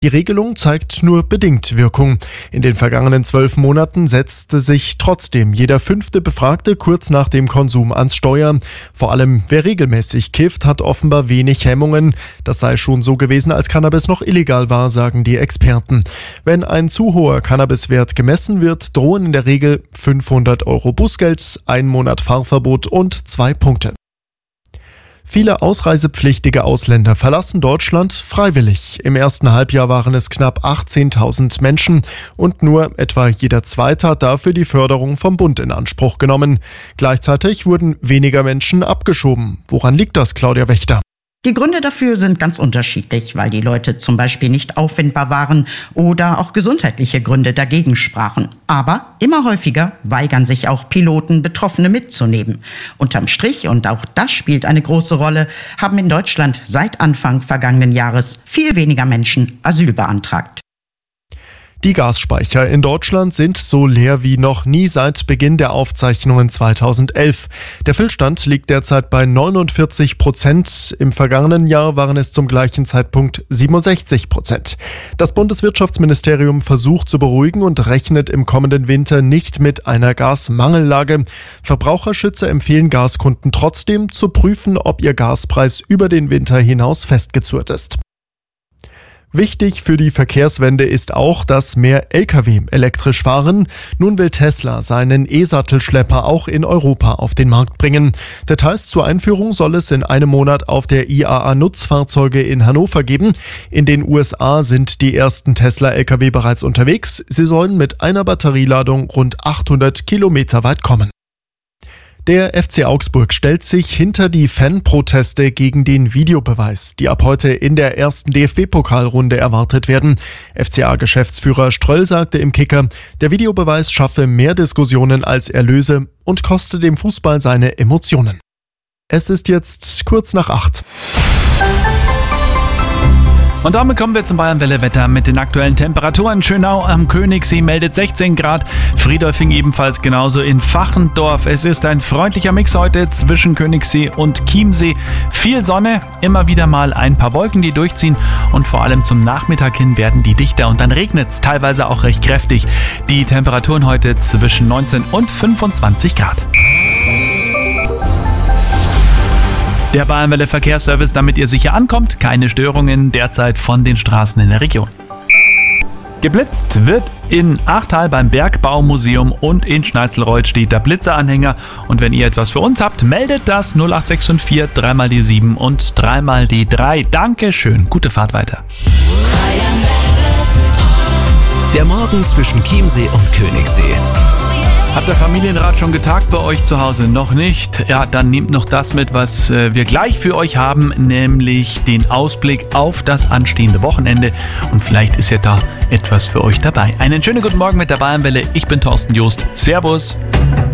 Die Regelung zeigt nur bedingt Wirkung. In den vergangenen 12 Monaten setzte sich trotzdem jeder 5. Befragte kurz nach dem Konsum ans Steuer. Vor allem wer regelmäßig kifft, hat offenbar wenig Hemmungen. Das sei schon so gewesen, als Cannabis noch illegal war, sagen die Experten. Wenn ein zu hoher Cannabiswert gemessen wird, drohen in der Regel 500 € Bußgeld, 1 Monat Fahrverbot und 2 Punkte. Viele ausreisepflichtige Ausländer verlassen Deutschland freiwillig. Im ersten Halbjahr waren es knapp 18.000 Menschen und nur etwa jeder Zweite hat dafür die Förderung vom Bund in Anspruch genommen. Gleichzeitig wurden weniger Menschen abgeschoben. Woran liegt das, Claudia Wächter? Die Gründe dafür sind ganz unterschiedlich, weil die Leute zum Beispiel nicht auffindbar waren oder auch gesundheitliche Gründe dagegen sprachen. Aber immer häufiger weigern sich auch Piloten, Betroffene mitzunehmen. Unterm Strich, und auch das spielt eine große Rolle, haben in Deutschland seit Anfang vergangenen Jahres viel weniger Menschen Asyl beantragt. Die Gasspeicher in Deutschland sind so leer wie noch nie seit Beginn der Aufzeichnungen 2011. Der Füllstand liegt derzeit bei 49%. Im vergangenen Jahr waren es zum gleichen Zeitpunkt 67%. Das Bundeswirtschaftsministerium versucht zu beruhigen und rechnet im kommenden Winter nicht mit einer Gasmangellage. Verbraucherschützer empfehlen Gaskunden trotzdem zu prüfen, ob ihr Gaspreis über den Winter hinaus festgezurrt ist. Wichtig für die Verkehrswende ist auch, dass mehr Lkw elektrisch fahren. Nun will Tesla seinen E-Sattelschlepper auch in Europa auf den Markt bringen. Details zur Einführung soll es in einem Monat auf der IAA Nutzfahrzeuge in Hannover geben. In den USA sind die ersten Tesla-Lkw bereits unterwegs. Sie sollen mit einer Batterieladung rund 800 Kilometer weit kommen. Der FC Augsburg stellt sich hinter die Fanproteste gegen den Videobeweis, die ab heute in der ersten DFB-Pokalrunde erwartet werden. FCA-Geschäftsführer Ströll sagte im Kicker, der Videobeweis schaffe mehr Diskussionen als Erlöse und koste dem Fußball seine Emotionen. Es ist jetzt kurz nach 8. Und damit kommen wir zum Bayernwelle-Wetter mit den aktuellen Temperaturen. Schönau am Königssee meldet 16 Grad, Friedolfing ebenfalls genauso in Fachendorf. Es ist ein freundlicher Mix heute zwischen Königssee und Chiemsee. Viel Sonne, immer wieder mal ein paar Wolken, die durchziehen und vor allem zum Nachmittag hin werden die dichter und dann regnet es teilweise auch recht kräftig. Die Temperaturen heute zwischen 19 und 25 Grad. Der Bayernwelle Verkehrsservice, damit ihr sicher ankommt. Keine Störungen derzeit von den Straßen in der Region. Geblitzt wird in Achtal beim Bergbaumuseum und in Schneizelreuth steht der Blitzeranhänger. Und wenn ihr etwas für uns habt, meldet das 08654 3 die 7 und 3 die 3. Dankeschön, gute Fahrt weiter. Der Morgen zwischen Chiemsee und Königssee. Hat der Familienrat schon getagt bei euch zu Hause? Noch nicht? Ja, dann nehmt noch das mit, was wir gleich für euch haben, nämlich den Ausblick auf das anstehende Wochenende. Und vielleicht ist ja da etwas für euch dabei. Einen schönen guten Morgen mit der Bayernwelle. Ich bin Thorsten Joost. Servus.